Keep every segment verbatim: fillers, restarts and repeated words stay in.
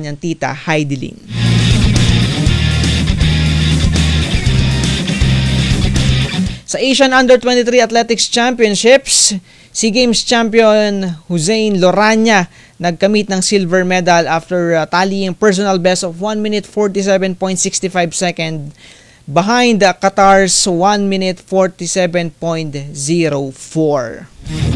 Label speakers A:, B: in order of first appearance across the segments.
A: kanyang tita Heidelin. Sa Asian Under twenty-three Athletics Championships, SEA Games champion Hussein Lorania nagkamit ng silver medal after uh, tallying personal best of one minute forty-seven point six five second behind uh, Qatar's one minute forty-seven point zero four.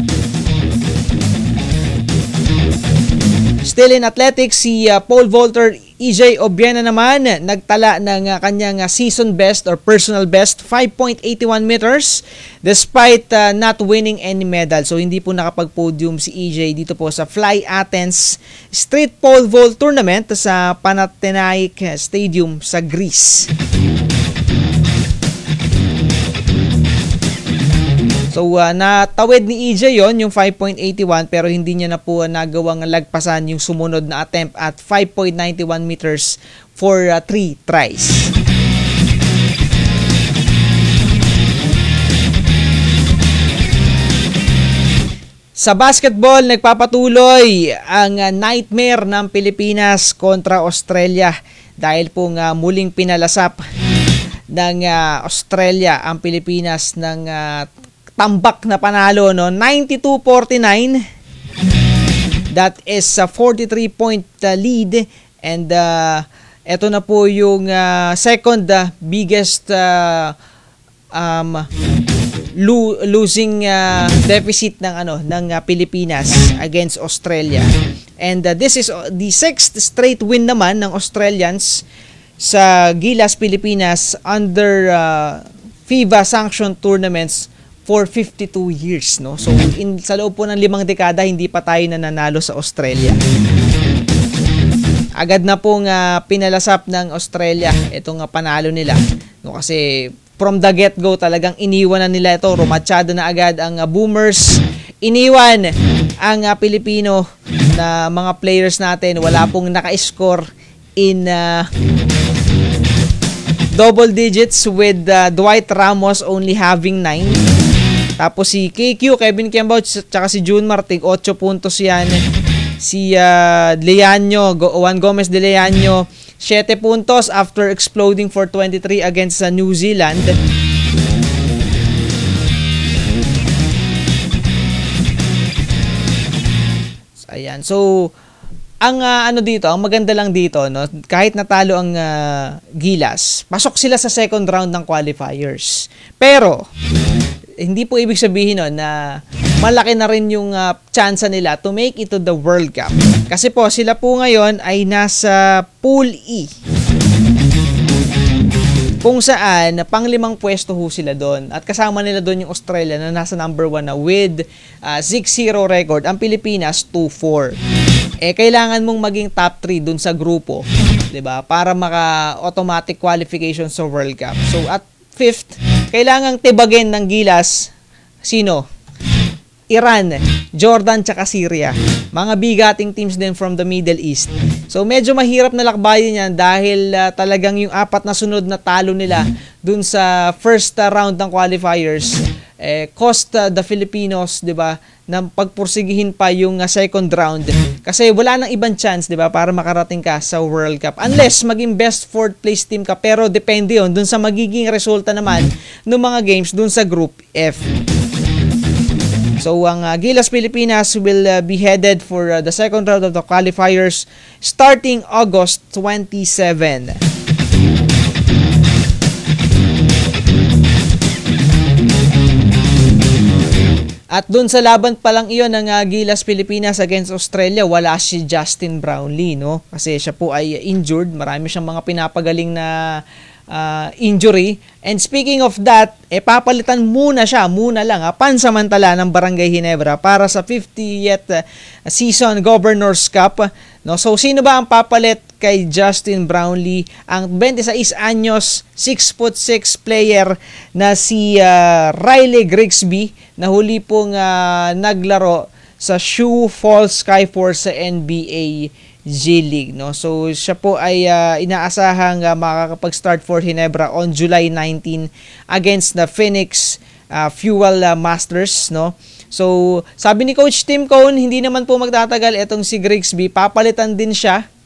A: Still in athletics, si uh, pole vaulter E J Obiena naman nagtala ng uh, kanyang uh, season best or personal best five point eight one meters despite uh, not winning any medal. So hindi po nakapag-podium si E J dito po sa Fly Athens Street Pole Vault Tournament sa Panathinaik Stadium sa Greece. So uh, natawid ni E J yon yung five point eight one pero hindi niya na po uh, nagawang lagpasan yung sumunod na attempt at five point nine one meters for three uh, tries. Sa basketball, nagpapatuloy ang uh, nightmare ng Pilipinas kontra Australia dahil po nga muling pinalasap ng uh, Australia ang Pilipinas ng uh, tambak na panalo, no, ninety-two forty-nine. That is a forty-three point uh, lead and uh, ito na po yung uh, second uh, biggest uh, um, lo- losing uh, deficit ng ano ng uh, Pilipinas against Australia. And uh, this is uh, the sixth straight win naman ng Australians sa Gilas Pilipinas under uh, FIBA sanctioned tournaments for fifty-two years, no? So in sa loob po ng limang dekada hindi pa tayo nananalo sa Australia. Agad na pong uh, pinalasap ng Australia itong uh, panalo nila, no? Kasi from the get-go talagang iniwan na nila ito, rumatsyado na agad ang uh, Boomers. Iniwan ang uh, Pilipino na mga players natin, wala pong naka-score in uh, double digits with uh, Dwight Ramos only having nine. Tapos si K Q, Kevin Kembao, tsaka si June Martig, eight puntos yan. Si uh, Leanyo, Juan Gomez de Leanyo, seven puntos after exploding for twenty-three against uh, New Zealand. Ayan. So, ang uh, ano dito, ang maganda lang dito, no, kahit natalo ang uh, Gilas, pasok sila sa second round ng qualifiers. Pero hindi po ibig sabihin no, na malaki na rin yung uh, chance nila to make it to the World Cup. Kasi po, sila po ngayon ay nasa Pool E. Kung saan, panglimang pwesto ho sila doon. At kasama nila doon yung Australia na nasa number one na with uh, six zero record. Ang Pilipinas, two four. Eh, kailangan mong maging top three doon sa grupo. Diba? Para maka-automatic qualification sa World Cup. So, at fifth, kailangang tibagin ng Gilas, sino? Iran, Jordan, tsaka Syria. Mga bigating teams din from the Middle East. So medyo mahirap na lakbayin yan dahil uh, talagang yung apat na sunod na talo nila dun sa first uh, round ng qualifiers eh, cost uh, the Filipinos, di ba, na pagpursigihin pa yung uh, second round. Kasi wala nang ibang chance, di ba, para makarating ka sa World Cup. Unless maging best fourth place team ka, pero depende yun dun sa magiging resulta naman ng mga games dun sa Group F. So, ang uh, Gilas Pilipinas will uh, be headed for uh, the second round of the qualifiers starting August twenty-seventh. At dun sa laban pa lang iyon ng uh, Gilas Pilipinas against Australia, wala si Justin Brownlee, no? Kasi siya po ay injured. Marami siyang mga pinapagaling na Uh, injury. And speaking of that, eh, papalitan muna siya, muna lang, ha, pansamantala ng Barangay Ginebra para sa fiftieth uh, season Governors Cup. No? So, sino ba ang papalit kay Justin Brownlee? Ang twenty-six anyos, six foot six player na si uh, Riley Grigsby na huli pong uh, naglaro sa Sioux Falls Skyforce sa N B A G-League, no? So siya po ay uh, inaasahang uh, makakapag-start for Ginebra on July nineteenth against the Phoenix uh, Fuel uh, Masters, no? So sabi ni Coach Tim Cone, hindi naman po magtatagal itong si Grigsby, papalitan din siya